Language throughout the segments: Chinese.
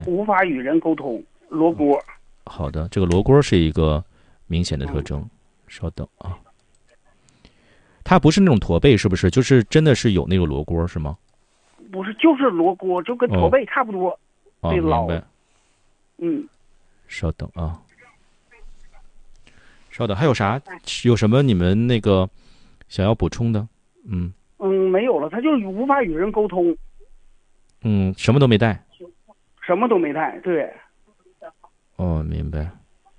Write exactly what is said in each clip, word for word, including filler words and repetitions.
无法与人沟通，罗锅。 好的，这个罗锅是一个明显的特征。稍等啊，它不是那种驼背，是不是？就是真的是有那个罗锅是吗？ 不是，就是罗锅，就跟驼背差不多。 哦， 对，老。 明白。 嗯。 稍等啊，稍等，还有啥？有什么你们那个想要补充的？嗯。 嗯，没有了，他就无法与人沟通。 嗯，什么都没带。 什么都没带，对。 哦，明白。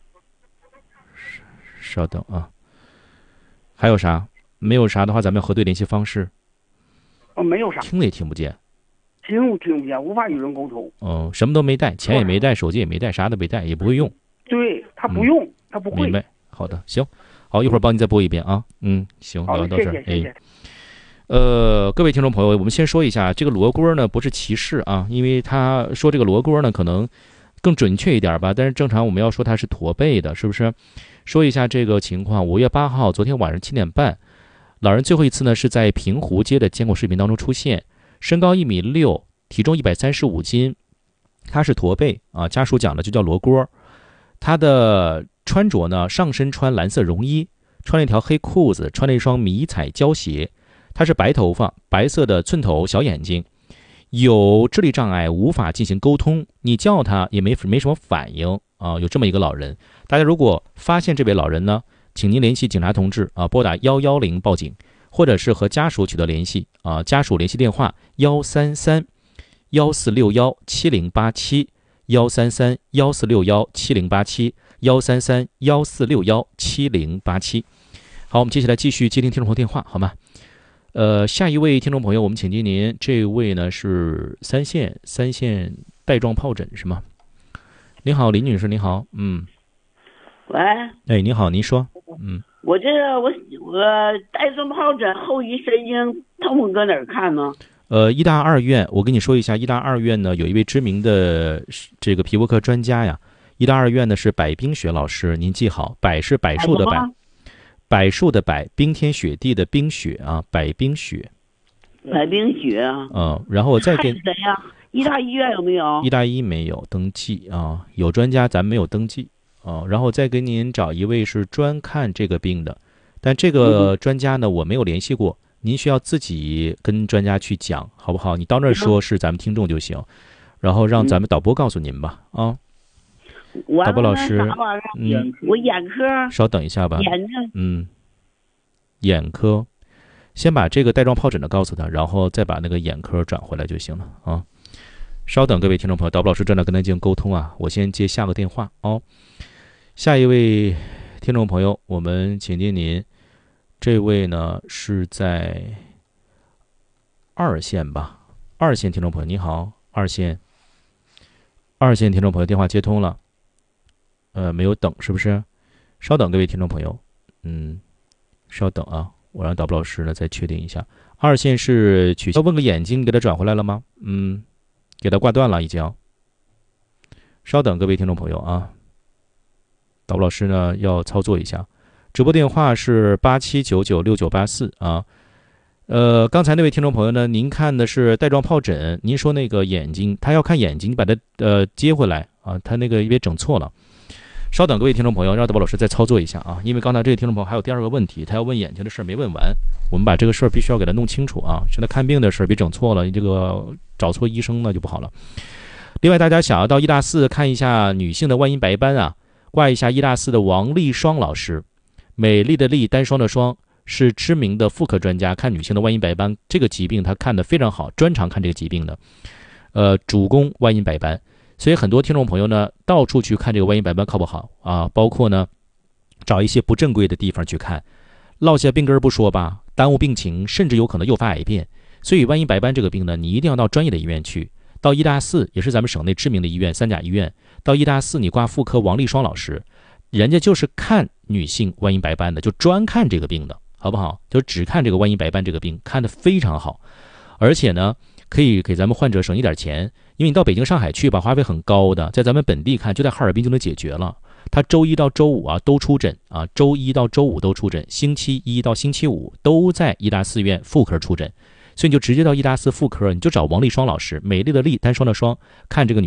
稍等啊，还有啥？没有啥的话，咱们核对联系方式。 哦，没有啥。 听也听不见。 听听不见，无法与人沟通。 哦，什么都没带，钱也没带，手机也没带，啥都没带，也不会用。 对，他不用，嗯、他不会。 明白。好的，行，好，一会儿帮你再播一遍啊。嗯，行， 聊到这儿。 哎， 呃，各位听众朋友，我们先说一下，这个罗锅呢不是歧视啊，因为他说这个罗锅呢可能更准确一点吧，但是正常我们要说它是驼背的，是不是？说一下这个情况，五月八号，昨天晚上七点半，老人最后一次呢是在平湖街的监控视频当中出现，身高一米六，体重一百三十五斤，他是驼背啊，家属讲的就叫罗锅。他的穿着呢，上身穿蓝色绒衣，穿了一条黑裤子，穿了一双迷彩胶鞋。他是白头发，白色的寸头，小眼睛，有智力障碍，无法进行沟通，你叫他也没没什么反应啊，有这么一个老人。大家如果发现这位老人呢，请您联系警察同志啊，拨打一一零报警，或者是和家属取得联系啊，家属联系电话幺三三幺四六幺七零八七幺三三幺四六幺七零八七幺三三幺四六幺七零八七。好，我们接下来继续接听听众朋友电话，好吗？呃，下一位听众朋友，我们请接您。这位呢是三线三线带状疱疹是吗？您好，林女士，您好，嗯。 喂。 哎，你好，您说。嗯。 我这个我我带状疱疹后遗神经痛，搁哪儿看呢？ 呃，医大二院，我跟你说一下，医大二院呢有一位知名的这个皮肤科专家呀。医大二院呢是百冰雪老师，您记好，百是柏树的柏。柏树的柏，冰天雪地的冰雪啊，百冰雪， 百冰雪啊。 嗯，然后我再给谁呀？医大医院有没有？ 医大医没有登记啊，有专家咱没有登记啊。然后再给您找一位是专看这个病的，但这个专家呢我没有联系过，您需要自己跟专家去讲，好不好？你到那儿说是咱们听众就行，然后让咱们导播告诉您吧啊。导播老师， 嗯，我眼科， 稍等一下吧。 眼睛， 嗯，眼科，先把这个带状疱疹的告诉他，然后再把那个眼科转回来就行了啊。稍等，各位听众朋友，导播老师正在跟他进行沟通啊，我先接下个电话哦。下一位听众朋友，我们请接您，这位呢是在二线吧？二线听众朋友，你好，二线，二线听众朋友，电话接通了。呃，没有等，是不是？稍等，各位听众朋友，嗯，稍等啊，我让导播老师呢再确定一下。二线是取消，问个眼睛，给他转回来了吗？嗯，给他挂断了已经。稍等，各位听众朋友啊，导播老师呢要操作一下。直播电话是八七九九六九八四啊。呃，刚才那位听众朋友呢，您看的是带状疱疹，您说那个眼睛，他要看眼睛，你把他呃接回来啊，他那个因为整错了。稍等，各位听众朋友，让导播老师再操作一下啊，因为刚才这个听众朋友还有第二个问题，他要问眼睛的事儿没问完，我们把这个事儿必须要给他弄清楚啊。现在看病的事儿别整错了，这个找错医生呢就不好了。另外，大家想要到医大四看一下女性的万阴白斑啊，挂一下医大四的王丽双老师，美丽的丽，单双的双，是知名的妇科专家，看女性的万阴白斑这个疾病他看得非常好，专长看这个疾病的，呃，主攻万阴白斑。所以很多听众朋友呢，到处去看这个万阴白斑靠不好啊，包括呢，找一些不正规的地方去看，落下病根不说吧，耽误病情，甚至有可能诱发癌变。所以万阴白斑这个病呢，你一定要到专业的医院去，到医大四也是咱们省内知名的医院，三甲医院，到医大四你挂妇科王丽双老师，人家就是看女性万阴白斑的，就专看这个病的，好不好？就只看这个万阴白斑这个病，看得非常好，而且呢，可以给咱们患者省一点钱。因为你到北京、上海去吧，花费很高的，在咱们本地看，就在哈尔滨就能解决了。他周一到周五啊都出诊啊，周一到周五都出诊，星期一到星期五都在医大四院妇科出诊，所以你就直接到医大四妇科，你就找王丽双老师，美丽的丽，单双的双，看这个女。